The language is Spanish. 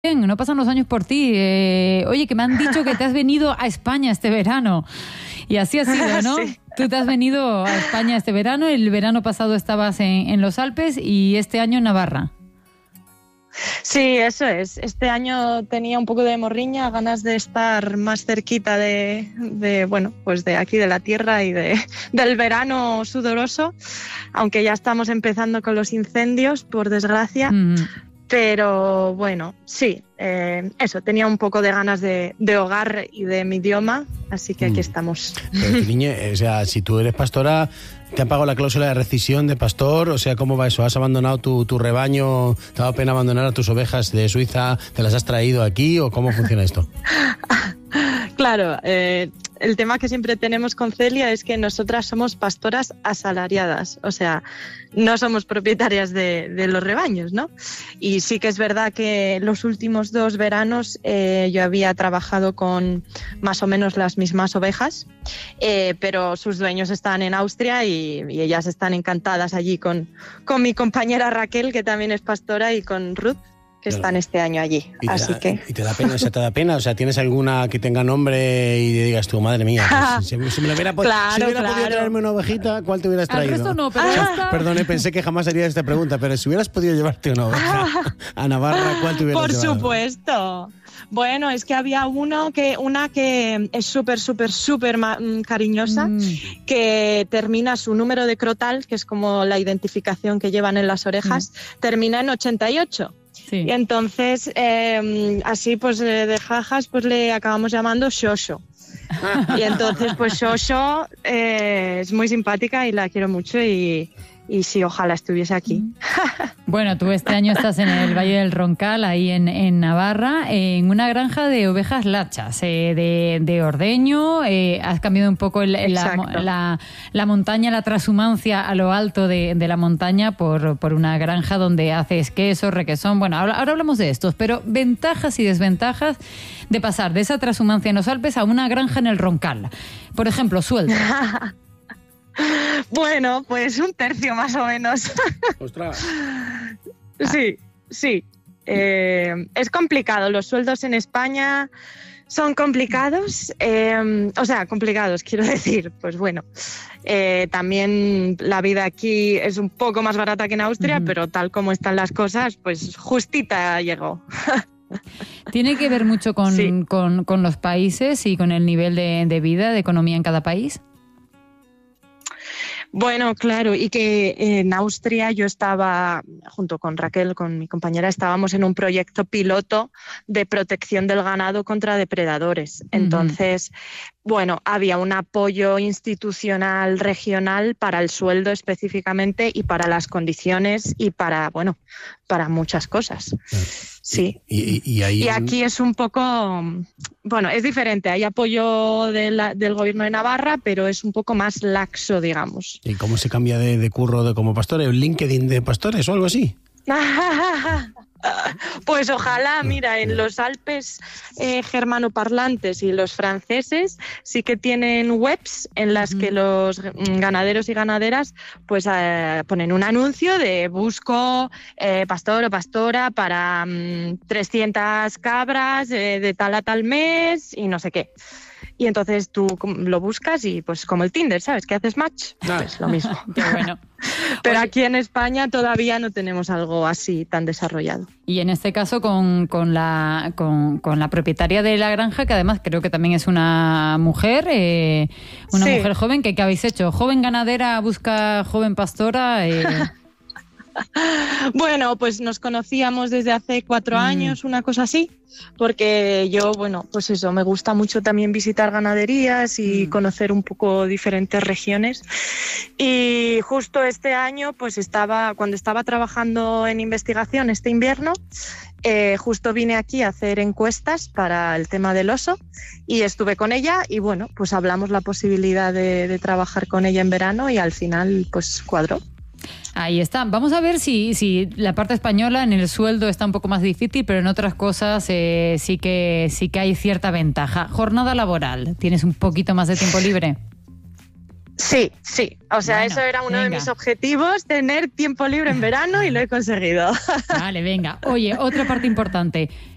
bien, no pasan los años por ti. Oye, que me han dicho que te has venido a España este verano. Y así ha sido, ¿no? Sí. Tú te has venido a España este verano, el verano pasado estabas en los Alpes y este año en Navarra. Sí, eso es. Este año tenía un poco de morriña, ganas de estar más cerquita bueno, pues de aquí, de la tierra y del verano sudoroso, aunque ya estamos empezando con los incendios, por desgracia. Pero bueno, sí, eso, tenía un poco de ganas de hogar y de mi idioma, así que aquí estamos. Pero, niña, o sea, si tú eres pastora, ¿te han pagado la cláusula de rescisión de pastor? O sea, ¿cómo va eso? ¿Has abandonado tu rebaño? ¿Te ha dado pena abandonar a tus ovejas de Suiza? ¿Te las has traído aquí o cómo funciona esto? Claro, el tema que siempre tenemos con Celia es que nosotras somos pastoras asalariadas, o sea, no somos propietarias de los rebaños, ¿no? Y sí que es verdad que los últimos 2 veranos yo había trabajado con más o menos las mismas ovejas, pero sus dueños están en Austria y ellas están encantadas allí con mi compañera Raquel, que también es pastora, y con Ruth, que están este año allí. ¿Y te da pena? O sea, ¿te da pena? O sea, ¿tienes alguna que tenga nombre y digas tú, madre mía, pues, si me hubiera podido traerme una ovejita, ¿cuál te hubieras traído? Al resto no, pero ya está. Perdone, pensé que jamás haría esta pregunta, pero si hubieras podido llevarte una oveja a Navarra, ¿cuál te hubieras llevado? Por supuesto. Bueno, es que había una que es súper cariñosa, que termina su número de crotal, que es como la identificación que llevan en las orejas, termina en 88. Sí. Y entonces, así pues de jajas, pues le acabamos llamando Shosho. Y entonces, pues Shosho es muy simpática y la quiero mucho y sí, ojalá estuviese aquí. Bueno, tú este año estás en el Valle del Roncal, ahí en Navarra, en una granja de ovejas lachas, de ordeño. Has cambiado un poco la montaña, la transhumancia a lo alto de la montaña por una granja donde haces queso, requesón. Bueno, ahora hablamos de estos, pero ventajas y desventajas de pasar de esa transhumancia en los Alpes a una granja en el Roncal. Por ejemplo, sueldo. Bueno, pues 1/3 más o menos. ¡Ostras! Sí. Es complicado. Los sueldos en España son complicados. Complicados, quiero decir. Pues bueno, también la vida aquí es un poco más barata que en Austria, pero tal como están las cosas, pues justita llegó. ¿Tiene que ver mucho con los países y con el nivel de vida, de economía en cada país? Bueno, claro, y que en Austria yo estaba, junto con Raquel, con mi compañera, estábamos en un proyecto piloto de protección del ganado contra depredadores. Entonces, bueno, había un apoyo institucional regional para el sueldo específicamente y para las condiciones y para muchas cosas. Sí. Y aquí es un poco, bueno, es diferente. Hay apoyo del gobierno de Navarra, pero es un poco más laxo, digamos. ¿Y cómo se cambia de curro como pastor? ¿Un LinkedIn de pastores o algo así? Pues ojalá, mira, en los Alpes germanoparlantes y los franceses sí que tienen webs en las que los ganaderos y ganaderas pues ponen un anuncio de busco pastor o pastora para 300 cabras de tal a tal mes y no sé qué. Y entonces tú lo buscas y pues como el Tinder, ¿sabes? Que haces match, pues lo mismo. Qué bueno. Pero aquí en España todavía no tenemos algo así tan desarrollado. Y en este caso con la propietaria de la granja, que además creo que también es una mujer, mujer joven, ¿qué habéis hecho? ¿Joven ganadera busca joven pastora? Bueno, pues nos conocíamos desde hace 4 años, una cosa así, porque yo, bueno, pues eso, me gusta mucho también visitar ganaderías y conocer un poco diferentes regiones. Y justo este año, pues cuando estaba trabajando en investigación este invierno, justo vine aquí a hacer encuestas para el tema del oso y estuve con ella y bueno, pues hablamos la posibilidad de trabajar con ella en verano y al final pues cuadró. Ahí está. Vamos a ver si la parte española en el sueldo está un poco más difícil, pero en otras cosas sí que hay cierta ventaja. Jornada laboral. ¿Tienes un poquito más de tiempo libre? Sí. O sea, eso era uno de mis objetivos, tener tiempo libre en verano y lo he conseguido. Vale, venga. Oye, otra parte importante.